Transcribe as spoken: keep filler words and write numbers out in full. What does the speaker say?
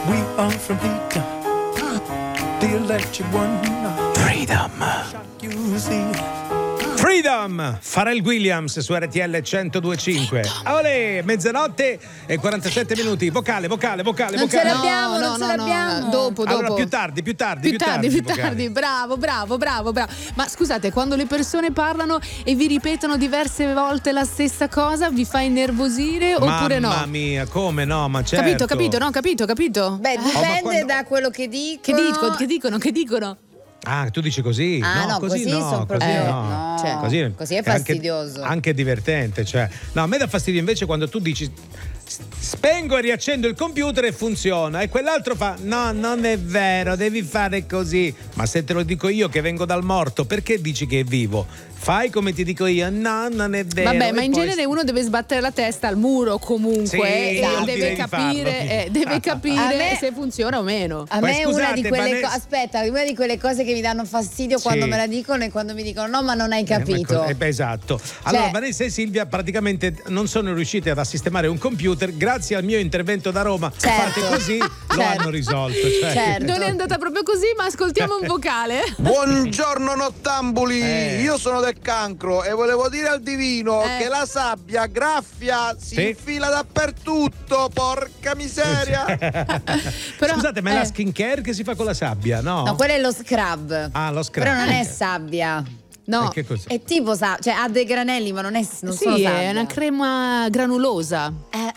We are from freedom, the electric one. Freedom. You see. Freedom, Pharrell Williams su R T L centodue e cinque. Olè, mezzanotte e quarantasette minuti. Vocale, vocale, vocale, Non vocale. ce l'abbiamo, No, non no, ce no, l'abbiamo. no, dopo, dopo. Allora più tardi, più tardi, Più tardi, più vocale. tardi, bravo, bravo, bravo, bravo. Ma scusate, quando le persone parlano e vi ripetono diverse volte la stessa cosa, vi fa innervosire oppure no? Mamma mia, come no? Ma certo. Capito, capito, no, capito, capito? Beh, ma dipende quando- da quello che dicono. Che dicono, che dicono, che dicono? Ah, tu dici così? Ah, no, così, così no, son così proprio- no. no, Cioè, così, così è anche- fastidioso. Anche, divertente, cioè. No, a me dà fastidio invece quando tu dici spengo e riaccendo il computer e funziona e quell'altro fa no, non è vero, devi fare così. Ma se te lo dico io che vengo dal morto, perché dici che è vivo? Fai come ti dico io, no, non è vero. Vabbè, E ma in poi- genere uno deve sbattere la testa al muro comunque Sì, e io deve direi di capire, farlo. eh, deve A capire me- se funziona o meno. A Ma me è una scusate, di quelle Vanessa- co- aspetta, una di quelle cose che mi danno fastidio Sì. quando me la dicono e quando mi dicono no, ma non hai capito. Eh, ma co- eh, beh, esatto. Allora, Cioè- Vanessa e Silvia praticamente non sono riuscite ad sistemare un computer. Grazie al mio intervento da Roma, Certo. fate così, lo Certo. hanno risolto. Cioè. Certo. Non è andata proprio così, ma ascoltiamo un vocale. Buongiorno nottambuli, Eh. io sono del cancro e volevo dire al divino Eh. che la sabbia graffia si Sì. infila dappertutto, porca miseria. Però, Scusate, ma è eh, la skincare che si fa con la sabbia, no? No, quello è lo scrub. Ah, lo scrub. Però non è sabbia. No, Eh, che cos'è? È tipo sa- cioè ha dei granelli, ma non, è, non sì, sono sabbia. è una crema granulosa. Eh,